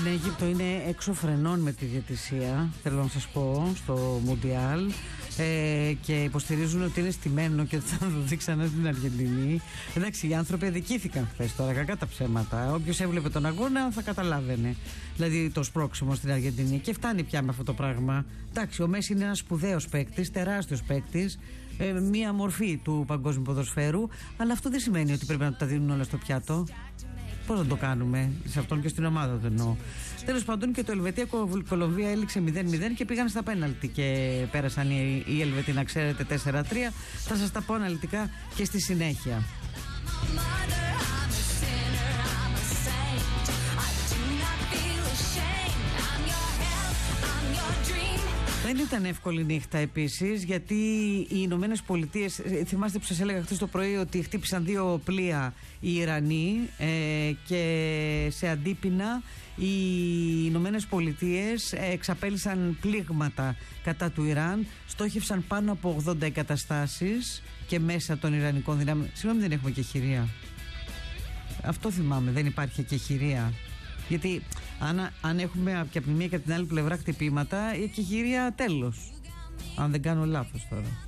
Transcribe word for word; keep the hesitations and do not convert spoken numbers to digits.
Αίγυπτο είναι έξω φρενών με τη διαιτησία, θέλω να σας πω, στο Μουντιάλ, ε, και υποστηρίζουν ότι είναι στημένο και ότι θα δοθεί ξανά στην Αργεντινή. Εντάξει, οι άνθρωποι αδικήθηκαν χθες τώρα, κακά τα ψέματα. Όποιος έβλεπε τον αγώνα θα καταλάβαινε. Δηλαδή το σπρώξιμο στην Αργεντινή. Και φτάνει πια με αυτό το πράγμα. Εντάξει, ο Μέση είναι ένας σπουδαίος παίκτης, τεράστιος παίκτης, ε, μία μορφή του παγκόσμιου ποδοσφαίρου, αλλά αυτό δεν σημαίνει ότι πρέπει να τα δίνουν όλα στο πιάτο. Πώς να το κάνουμε, σε αυτόν και στην ομάδα του εννοώ. Τέλος πάντων, και το Ελβετία-Κολομβία έληξε μηδέν μηδέν και πήγαν στα πέναλτι και πέρασαν οι, οι Ελβετοί, να ξέρετε, τέσσερα τρία. Θα σας τα πω αναλυτικά και στη συνέχεια. Δεν ήταν εύκολη νύχτα επίσης, γιατί οι Ηνωμένες Πολιτείες, θυμάστε που σας έλεγα χθες το πρωί ότι χτύπησαν δύο πλοία οι Ιρανοί, ε, και σε αντίπεινα οι Ηνωμένες Πολιτείες εξαπέλυσαν πλήγματα κατά του Ιράν, στόχευσαν πάνω από ογδόντα εγκαταστάσεις και μέσα των Ιρανικών δυνάμεων. Συγγνώμη, δεν έχουμε κεχηρία. Αυτό θυμάμαι, δεν υπάρχει κεχηρία. Γιατί αν, αν έχουμε και από τη μία και από την άλλη πλευρά χτυπήματα, η εκεχηρία τέλος. Αν δεν κάνω λάθος τώρα.